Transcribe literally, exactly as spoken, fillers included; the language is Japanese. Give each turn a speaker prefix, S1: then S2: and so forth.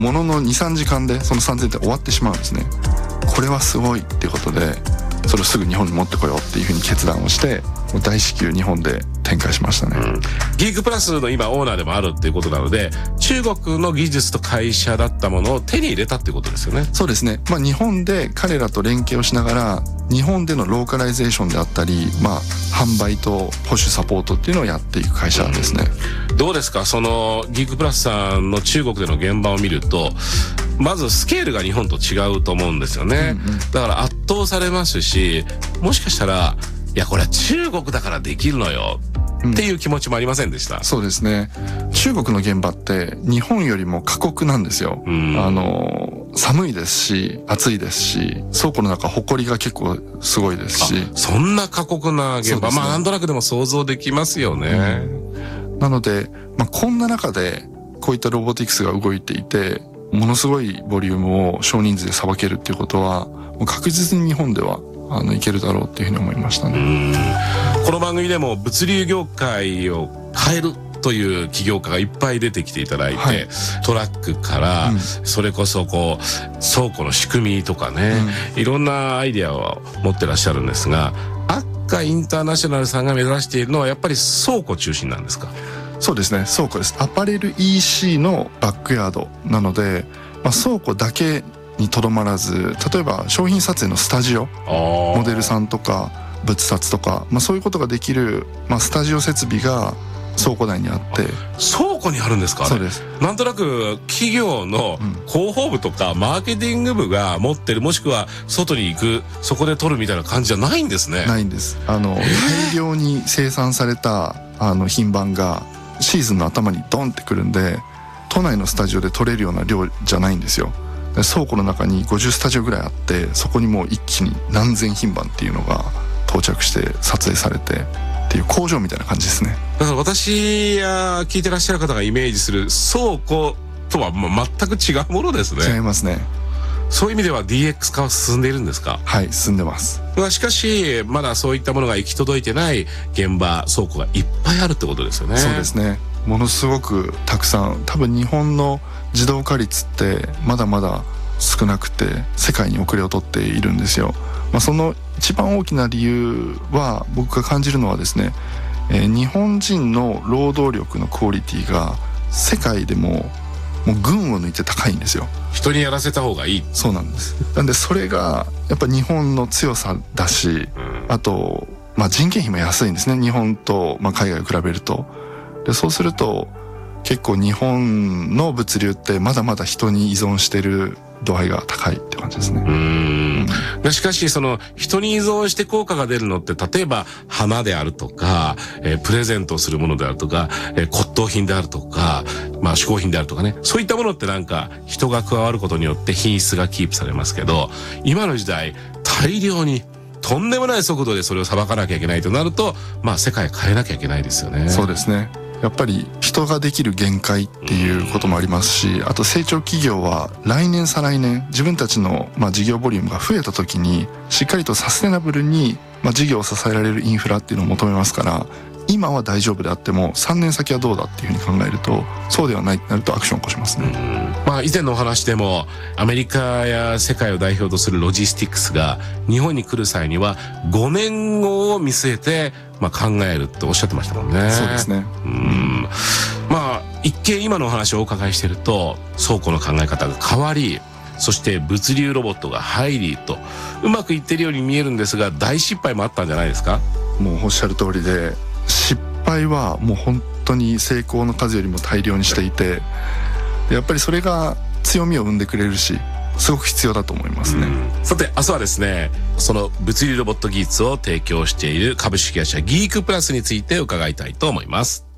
S1: ものの にさんじかんでそのさんぜんてん終わってしまうんですね。これはすごいっていうことで、それをすぐ日本に持ってこようっていうふうに決断をして、もう大至急日本で展開しましたね、うん、
S2: ギークプラスの今オーナーでもあるっていうことなので、中国の技術と会社だったものを手に入れたっていうことですよね。
S1: そうですね、まあ、日本で彼らと連携をしながら日本でのローカライゼーションであったり、まあ、販売と保守サポートっていうのをやっていく会社ですね、
S2: うん、どうですか、そのギークプラスさんの中国での現場を見ると、まずスケールが日本と違うと思うんですよね、うんうん、だから圧倒されますし、もしかしたらいやこれは中国だからできるのよっていう気持ちもありませんでした、うん、
S1: そうですね。中国の現場って日本よりも過酷なんですよ、うん、あの寒いですし暑いですし、倉庫の中埃が結構すごいですし。
S2: そんな過酷な現場、ね、まあなんとなくでも想像できますよね、
S1: うん、なので、まあ、こんな中でこういったロボティクスが動いていて、ものすごいボリュームを少人数でさばけるっていうことは、もう確実に日本ではあのいけるだろうっていうふうに思いましたね。
S2: うん、この番組でも物流業界を変えるという起業家がいっぱい出てきていただいて、はい、トラックから、うん、それこそこう倉庫の仕組みとかね、うん、いろんなアイデアを持ってらっしゃるんですが、アッカインターナショナルさんが目指しているのはやっぱり倉庫中心なんですか？
S1: そうですね、倉庫です。アパレル イーシー のバックヤードなので、まあ、倉庫だけにとどまらず、例えば商品撮影のスタジオ、モデルさんとか物撮とか、まあ、そういうことができる、まあ、スタジオ設備が倉庫内にあって。
S2: 倉庫にあるんですか？
S1: そうです。
S2: なんとなく企業の広報部とかマーケティング部が持ってる、もしくは外に行く、そこで撮るみたいな感じじゃないんですね。
S1: ないんです。あの、えー、大量に生産されたあの品番がシーズンの頭にドンってくるんで、都内のスタジオで撮れるような量じゃないんですよ。倉庫の中にごじゅうスタジオぐらいあって、そこにもう一気に何千品番っていうのが到着して撮影されてっていう工場みたいな感じですね。
S2: だから私や聞いてらっしゃる方がイメージする倉庫とは全く違うものですね。
S1: 違いますね。
S2: そういう意味では ディーエックス 化は進んでいるんですか？
S1: はい、進んでます。
S2: しかしまだそういったものが行き届いてない現場、倉庫がいっぱいあるってことですよね。
S1: そうですね、ものすごくたくさん。多分日本の自動化率ってまだまだ少なくて世界に遅れを取っているんですよ。まあ、その一番大きな理由は、僕が感じるのはですね、えー、日本人の労働力のクオリティが世界でももう群を抜いて高いんですよ。
S2: 人にやらせた方がいい。
S1: そうなんです。なんでそれがやっぱ日本の強さだし、うん、あと、まあ、人件費も安いんですね、日本と、まあ、海外を比べると。でそうすると結構日本の物流ってまだまだ人に依存してる度合いが高いって感じですね。うー
S2: ん、うん、しかしその人に依存して効果が出るのって、例えば花であるとか、えー、プレゼントをするものであるとか、えー、骨董品であるとか、まあ嗜好品であるとかね、そういったものってなんか人が加わることによって品質がキープされますけど、今の時代大量にとんでもない速度でそれをさばかなきゃいけないとなると、まあ世界変えなきゃいけないですよね。
S1: そうですね。やっぱり人ができる限界っていうこともありますし、あと成長企業は来年再来年自分たちのまあ事業ボリュームが増えた時にしっかりとサステナブルにまあ事業を支えられるインフラっていうのを求めますから、今は大丈夫であってもさんねん先はどうだっていうふうに考えると、そうではないってなるとアクションを起こしますね。
S2: うん、まあ、以前のお話でもアメリカや世界を代表とするロジスティックスが日本に来る際にはごねんごを見据えてまあ考えるっておっしゃってましたもんね。
S1: そうですね。
S2: うん、まあ一見今のお話をお伺いしてると、倉庫の考え方が変わり、そして物流ロボットが入りとうまくいってるように見えるんですが、大失敗もあったんじゃないですか？
S1: もうおっしゃる通りで、失敗はもう本当に成功の数よりも大量にしていて、やっぱりそれが強みを生んでくれるし、すごく必要だと思いますね。
S2: さて明日はですね、その物流ロボット技術を提供している株式会社ギークプラスについて伺いたいと思います。